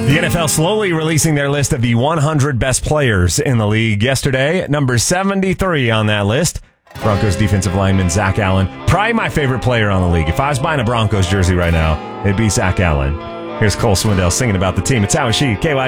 The NFL slowly releasing their list of the 100 best players in the league. Yesterday, number 73 on that list, Broncos defensive lineman Zach Allen. Probably my favorite player on the league. If I was buying a Broncos jersey right now, it'd be Zach Allen. Here's Cole Swindell singing about the team. It's How Is She, KY.